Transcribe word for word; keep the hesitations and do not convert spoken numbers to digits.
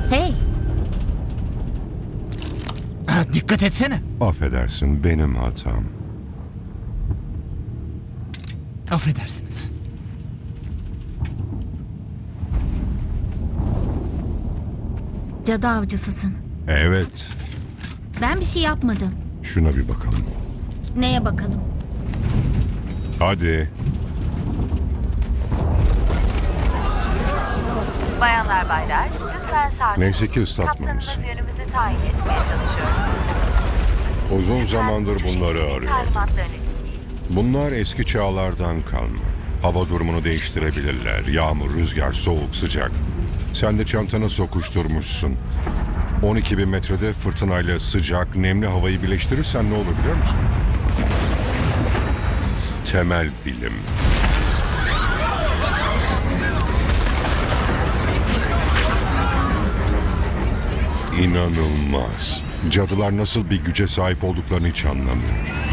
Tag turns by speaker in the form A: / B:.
A: Hey,
B: Ha, dikkat etsene.
C: Affedersin, benim hatam.
B: Affedersiniz.
A: cadı avcısısın.
C: Evet,
A: Ben bir şey yapmadım.
C: şuna bir bakalım.
A: Neye bakalım?
C: Hadi.
D: Bayanlar baylar, lütfen sakin.
C: Neyse ki
D: Kaptanımız
C: ıslatmamışsın.
D: yönümüzü tayin etmeye çalışıyor.
C: Uzun
D: Lütfen
C: zamandır bunları
D: sürekli
C: arıyor.
D: talimatlarını dinleyin.
C: Bunlar eski çağlardan kalma. Hava durumunu değiştirebilirler. Yağmur, rüzgar, soğuk, sıcak. Sen de çantana sokuşturmuşsun. on iki bin metrede fırtınayla sıcak, nemli havayı birleştirirsen ne olur biliyor musun? Temel bilim. İnanılmaz. Cadılar nasıl bir güce sahip olduklarını hiç anlamıyor.